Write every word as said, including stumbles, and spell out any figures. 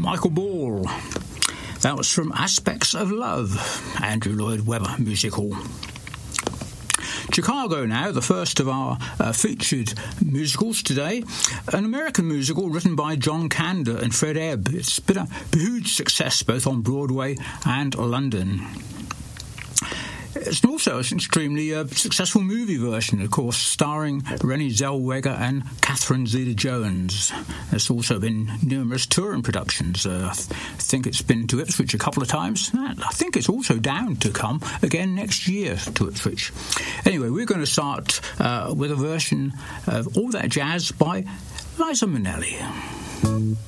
Michael Ball. That was from Aspects of Love, Andrew Lloyd Webber Music Hall. Chicago now, the first of our uh, featured musicals today. An American musical written by John Kander and Fred Ebb. It's been a huge success both on Broadway and London. It's also an extremely uh, successful movie version, of course, starring Renée Zellweger and Catherine Zeta-Jones. There's also been numerous touring productions. Uh, I th- think it's been to Ipswich a couple of times. I think it's also down to come again next year to Ipswich. Anyway, we're going to start uh, with a version of All That Jazz by Liza Minnelli.